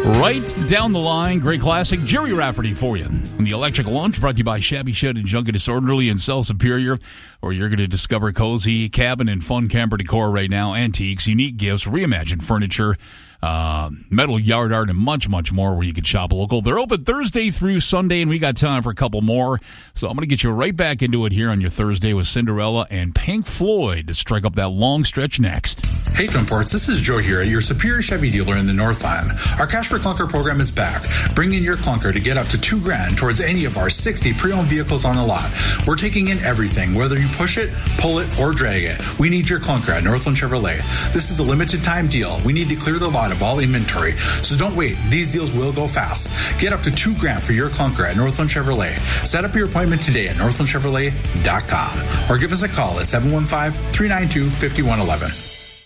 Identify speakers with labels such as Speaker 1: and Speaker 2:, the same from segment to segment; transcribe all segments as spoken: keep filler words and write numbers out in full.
Speaker 1: Right down the line, great classic, Jerry Rafferty for you. And the Electric Lunch brought to you by Shabby Shed and Junket Disorderly in South Superior, where you're going to discover cozy cabin and fun camper decor right now, antiques, unique gifts, reimagined furniture, uh, metal yard art, and much, much more where you can shop local. They're open Thursday through Sunday, and we got time for a couple more. So I'm going to get you right back into it here on your Thursday with Cinderella and Pink Floyd to strike up that long stretch next.
Speaker 2: Hey Twin Ports, this is Joe here at your Superior Chevy dealer in the Northland. Our Cash for Clunker program is back. Bring in your clunker to get up to two grand towards any of our sixty pre-owned vehicles on the lot. We're taking in everything, whether you push it, pull it, or drag it. We need your clunker at Northland Chevrolet. This is a limited time deal. We need to clear the lot of all inventory, so don't wait. These deals will go fast. Get up to two grand for your clunker at Northland Chevrolet. Set up your appointment today at northland chevrolet dot com or give us a call at seven one five, three nine two, five one one one.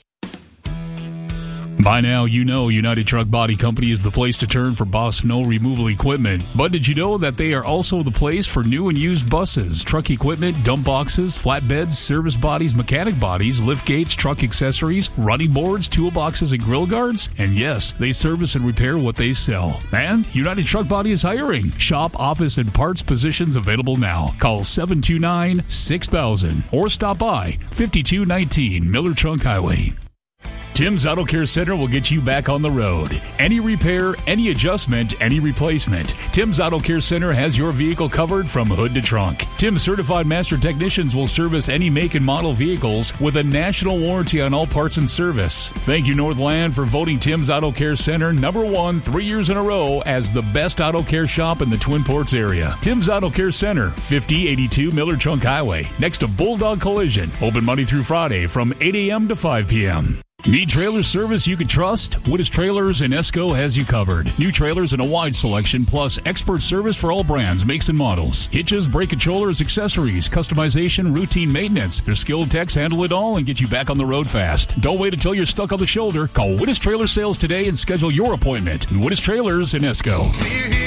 Speaker 1: By now, you know United Truck Body Company is the place to turn for Boss snow removal equipment. But did you know that they are also the place for new and used buses, truck equipment, dump boxes, flatbeds, service bodies, mechanic bodies, lift gates, truck accessories, running boards, toolboxes, and grill guards? And yes, they service and repair what they sell. And United Truck Body is hiring. Shop, office, and parts positions available now. Call seven two nine, six thousand or stop by fifty-two nineteen Miller Trunk Highway. Tim's Auto Care Center will get you back on the road. Any repair, any adjustment, any replacement. Tim's Auto Care Center has your vehicle covered from hood to trunk. Tim's certified master technicians will service any make and model vehicles with a national warranty on all parts and service. Thank you, Northland, for voting Tim's Auto Care Center number one three years in a row as the best auto care shop in the Twin Ports area. Tim's Auto Care Center, fifty eighty-two Miller Trunk Highway, next to Bulldog Collision. Open Monday through Friday from eight a.m. to five p.m. Need trailer service you can trust? Wittes Trailers in Esco has you covered. New trailers in a wide selection, plus expert service for all brands, makes and models. Hitches, brake controllers, accessories, customization, routine maintenance. Their skilled techs handle it all and get you back on the road fast. Don't wait until you're stuck on the shoulder. Call Wittes Trailer Sales today and schedule your appointment. Wittes Trailers in Esco.